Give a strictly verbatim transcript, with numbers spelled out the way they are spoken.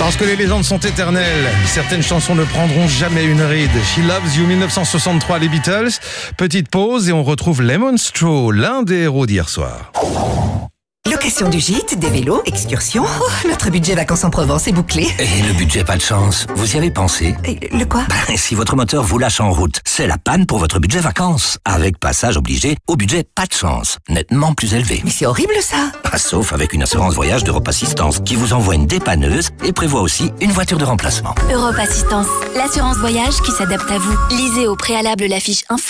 Parce que les légendes sont éternelles, certaines chansons ne prendront jamais une ride. She Loves You mille neuf cent soixante-trois, les Beatles. Petite pause et on retrouve Lemon Straw, l'un des héros d'hier soir. Location du gîte, des vélos, excursions. Oh, notre budget vacances en Provence est bouclé. Et le budget pas de chance, vous y avez pensé? Et le quoi? Ben, si votre moteur vous lâche en route, c'est la panne pour votre budget vacances. Avec passage obligé au budget pas de chance, nettement plus élevé. Mais c'est horrible ça. Ah, sauf avec une assurance voyage d'Europe Assistance qui vous envoie une dépanneuse et prévoit aussi une voiture de remplacement. Europe Assistance, l'assurance voyage qui s'adapte à vous. Lisez au préalable la fiche info.